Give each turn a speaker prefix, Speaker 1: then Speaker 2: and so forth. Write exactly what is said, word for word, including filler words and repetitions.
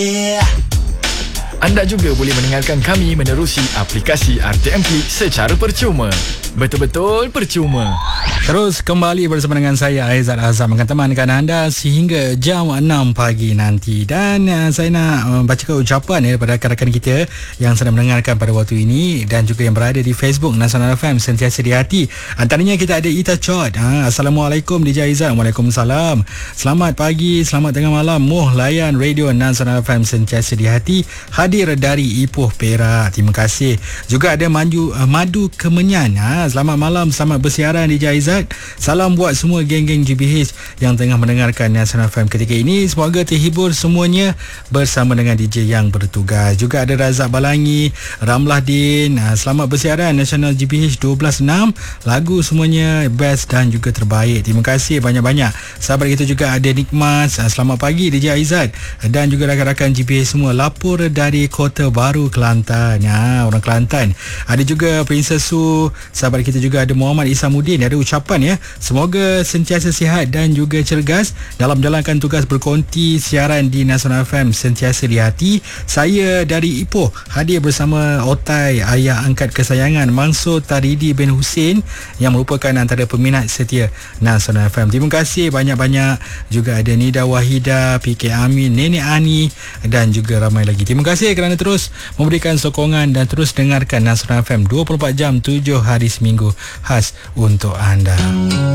Speaker 1: Anda juga boleh mendengarkan kami menerusi aplikasi R T M P secara percuma. Betul-betul percuma.
Speaker 2: Terus kembali bersama dengan saya Aizat Azam akan temankan anda sehingga jam enam pagi nanti. Dan uh, saya nak uh, bacakan ucapan ya, daripada rakan-rakan kita yang sedang mendengarkan pada waktu ini dan juga yang berada di Facebook Nasional F M Sentiasa di Hati. Antaranya kita ada Ita Chot. Ha, Assalamualaikum D J Aizat. Waalaikumsalam. Selamat pagi, selamat tengah malam. Muh layan Radio Nasional F M Sentiasa di Hati hadir dari Ipoh Perak. Terima kasih. Juga ada Maju, uh, Madu Kemenyan. Ha, selamat malam, selamat bersiaran D J Aizat. Salam buat semua geng-geng G B H yang tengah mendengarkan Nasional F M ketika ini. Semoga terhibur semuanya bersama dengan D J yang bertugas. Juga ada Razak Balangi, Ramlah Din. Selamat bersiaran Nasional G B H dua belas enam. Lagu semuanya best dan juga terbaik. Terima kasih banyak-banyak. Sahabat kita juga ada Nikmas. Selamat pagi D J Aizat dan juga rakan-rakan G B H semua. Lapor dari Kota Baru, Kelantan. Ya, orang Kelantan. Ada juga Princess Su. Sahabat kita juga ada Muhammad Isamuddin. Ada ucapan ya, semoga sentiasa sihat dan juga cergas dalam menjalankan tugas berkonti siaran di Nasional F M Sentiasa di Hati. Saya dari Ipoh hadir bersama Otai, ayah angkat kesayangan Mansur Taridi bin Hussein yang merupakan antara peminat setia Nasional F M. Terima kasih banyak-banyak. Juga ada Nida Wahida, P K Amin, Nenek Ani dan juga ramai lagi. Terima kasih kerana terus memberikan sokongan dan terus dengarkan Nasional F M dua puluh empat jam tujuh hari seminggu khas untuk anda.